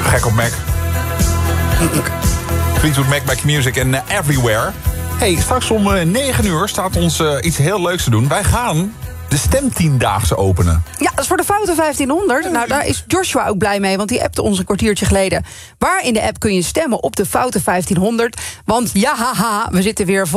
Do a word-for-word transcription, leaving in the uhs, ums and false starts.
Gek op Mac. Fleetwood Mac, Mac Music en uh, Everywhere. Hey, straks om uh, negen uur staat ons uh, iets heel leuks te doen. Wij gaan de stemtiendaagse openen. Ja, dat is voor de Foute vijftienhonderd. Nou, daar is Joshua ook blij mee, want die appte ons een kwartiertje geleden. Waar in de app kun je stemmen op de Foute vijftienhonderd? Want ja, haha, we zitten weer vol.